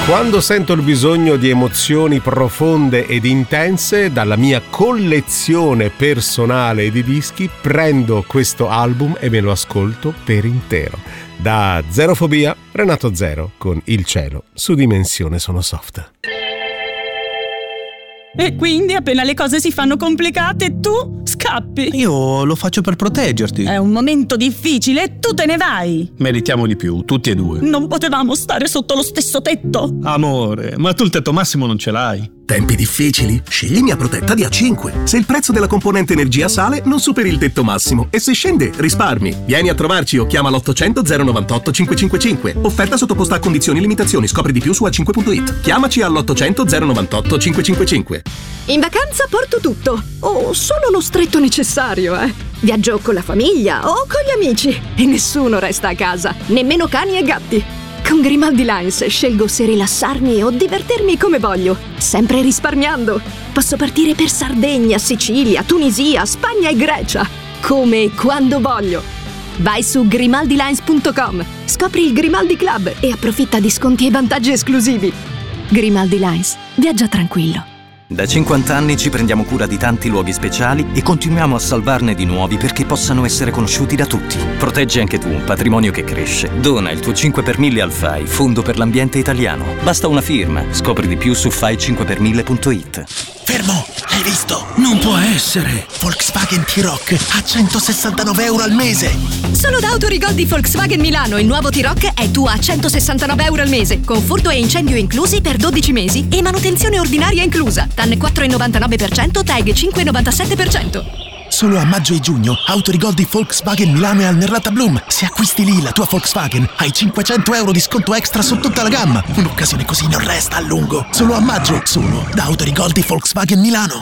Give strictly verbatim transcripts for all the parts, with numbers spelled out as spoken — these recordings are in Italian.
Quando sento il bisogno di emozioni profonde ed intense, dalla mia collezione personale di dischi prendo questo album e me lo ascolto per intero. Da Zerofobia, Renato Zero con Il cielo su Dimensione Sono Soft. E quindi appena le cose si fanno complicate tu scappi. Io lo faccio per proteggerti. È un momento difficile e tu te ne vai. Meritiamo di più, tutti e due. Non potevamo stare sotto lo stesso tetto? Amore, ma tu il tetto massimo non ce l'hai. Tempi difficili? Scegli Mia Protetta di A cinque. Se il prezzo della componente energia sale, non superi il tetto massimo. E se scende, risparmi. Vieni a trovarci o chiama l'ottocento zero novantotto cinquecentocinquantacinque. Offerta sottoposta a condizioni e limitazioni. Scopri di più su a cinque punto it. Chiamaci all'ottocento zero novantotto cinquecentocinquantacinque. In vacanza porto tutto. O solo lo stretto necessario, eh. Viaggio con la famiglia o con gli amici. E nessuno resta a casa. Nemmeno cani e gatti. Con Grimaldi Lines scelgo se rilassarmi o divertirmi come voglio, sempre risparmiando. Posso partire per Sardegna, Sicilia, Tunisia, Spagna e Grecia, come e quando voglio. Vai su grimaldi lines punto com, scopri il Grimaldi Club e approfitta di sconti e vantaggi esclusivi. Grimaldi Lines, viaggia tranquillo. Da cinquanta anni ci prendiamo cura di tanti luoghi speciali e continuiamo a salvarne di nuovi perché possano essere conosciuti da tutti. Proteggi anche tu un patrimonio che cresce. Dona il tuo cinque per mille al F A I, Fondo per l'Ambiente Italiano. Basta una firma. Scopri di più su fai cinque per mille punto it. Fermo! Hai visto? Non può essere! Volkswagen T-Roc a centosessantanove euro al mese! Solo da Autorigol di Volkswagen Milano il nuovo T-Roc è tuo a centosessantanove euro al mese, con furto e incendio inclusi per dodici mesi e manutenzione ordinaria inclusa. T A N quattro virgola novantanove per cento, T A G cinque virgola novantasette per cento. Solo a maggio e giugno, Autorigol di Volkswagen Milano e al Nerlata Bloom. Se acquisti lì la tua Volkswagen, hai cinquecento euro di sconto extra su tutta la gamma. Un'occasione così non resta a lungo. Solo a maggio, solo da Autorigol di Volkswagen Milano.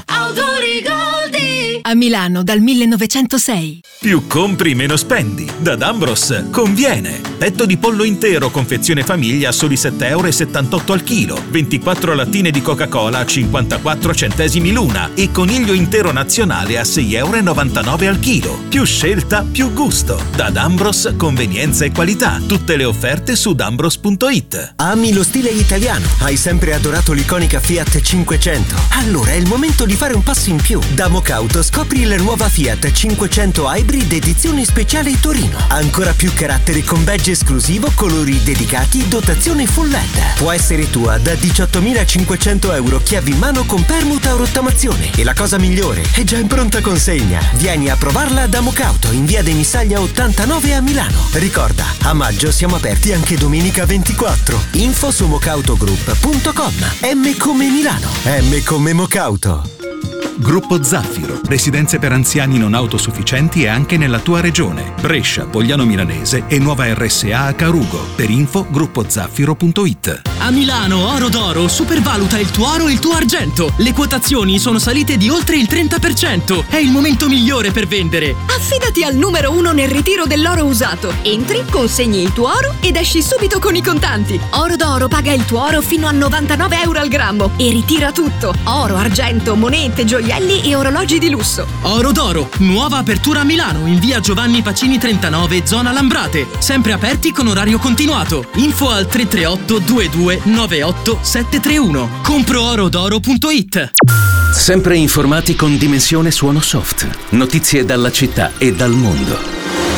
Autorigoldi! A Milano dal millenovecentosei. Più compri, meno spendi. Da D'Ambros conviene. Petto di pollo intero, confezione famiglia a soli sette virgola settantotto euro al chilo. ventiquattro lattine di Coca-Cola a cinquantaquattro centesimi l'una. E coniglio intero nazionale a sei virgola novantanove euro al chilo. Più scelta, più gusto. Da D'Ambros, convenienza e qualità. Tutte le offerte su d'ambros punto it. Ami lo stile italiano? Hai sempre adorato l'iconica Fiat cinquecento? Allora è il momento di fare un passo in più. Da Mocauto scopri la nuova Fiat cinquecento Hybrid edizione speciale Torino. Ancora più caratteri con badge esclusivo, colori dedicati, dotazione full L E D. Può essere tua da diciottomilacinquecento euro chiavi in mano con permuta o rottamazione. E la cosa migliore, è già in pronta consegna. Vieni a provarla da Mocauto in via dei Missaglia ottantanove a Milano. Ricorda, a maggio siamo aperti anche domenica ventiquattro. Info su mocautogroup punto com. M come Milano. M come Mocauto. Gruppo Zaffiro, residenze per anziani non autosufficienti e anche nella tua regione. Brescia, Pogliano Milanese e nuova R S A a Carugo. Per info gruppo zaffiro punto it. A Milano Oro d'Oro supervaluta il tuo oro e il tuo argento. Le quotazioni sono salite di oltre il trenta per cento. È il momento migliore per vendere. Affidati al numero uno nel ritiro dell'oro usato. Entri, consegni il tuo oro ed esci subito con i contanti. Oro d'Oro paga il tuo oro fino a novantanove euro al grammo e ritira tutto. Oro, argento, monete, gioielli e orologi di lusso. Oro d'Oro, nuova apertura a Milano in via Giovanni Pacini trentanove, zona Lambrate. Sempre aperti con orario continuato. Info al tre tre otto due due nove otto sette tre uno. compro oro d'oro punto it. Sempre informati con Dimensione Suono Soft. Notizie dalla città e dal mondo.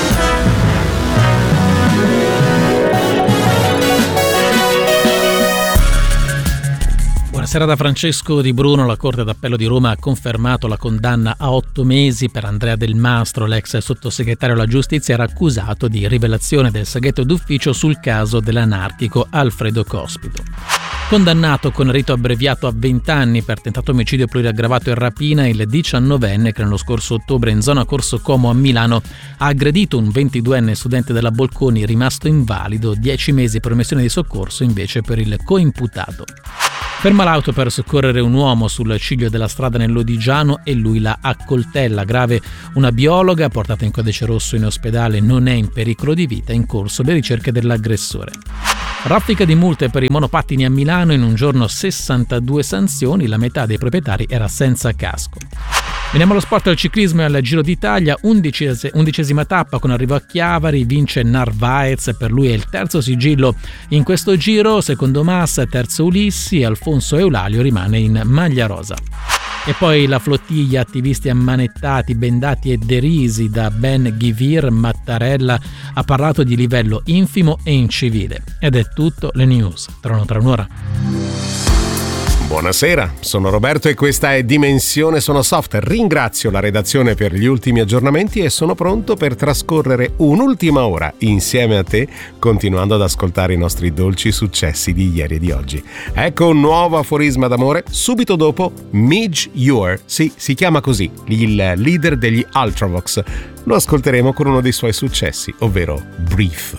Buonasera da Francesco Di Bruno. La Corte d'Appello di Roma ha confermato la condanna a otto mesi per Andrea Del Mastro. L'ex sottosegretario alla giustizia era accusato di rivelazione del segreto d'ufficio sul caso dell'anarchico Alfredo Cospito. Condannato con rito abbreviato a venti anni per tentato omicidio pluriaggravato e rapina, il diciannovenne che nello scorso ottobre in zona Corso Como a Milano ha aggredito un ventiduenne studente della Bocconi rimasto invalido, dieci mesi per omissione di soccorso invece per il coimputato. Ferma l'auto per soccorrere un uomo sul ciglio della strada nell'Odigiano e lui la accoltella. Grave una biologa portata in codice rosso in ospedale, non è in pericolo di vita, in corso le ricerche dell'aggressore. Raffica di multe per i monopattini a Milano, in un giorno sessantadue sanzioni, la metà dei proprietari era senza casco. Veniamo allo sport del ciclismo e al Giro d'Italia, undicesima, undicesima tappa con arrivo a Chiavari, vince Narvaez, per lui è il terzo sigillo in questo giro, secondo Massa, terzo Ulissi, Alfonso Eulalio rimane in maglia rosa. E poi la flottiglia, attivisti ammanettati, bendati e derisi da Ben Gvir Mattarella, ha parlato di livello infimo e incivile. Ed è tutto, le news tornano tra un'ora. Buonasera, sono Roberto e questa è Dimensione Suono Soft. Ringrazio la redazione per gli ultimi aggiornamenti e sono pronto per trascorrere un'ultima ora insieme a te, continuando ad ascoltare i nostri dolci successi di ieri e di oggi. Ecco un nuovo aforisma d'amore, subito dopo Midge Ure, sì, si chiama così, il leader degli Ultravox. Lo ascolteremo con uno dei suoi successi, ovvero Brief.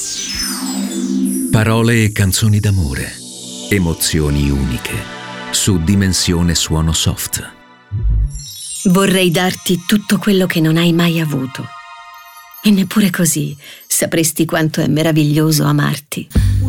Parole e canzoni d'amore, emozioni uniche. Su Dimensione Suono Soft. Vorrei darti tutto quello che non hai mai avuto. E neppure così sapresti quanto è meraviglioso amarti.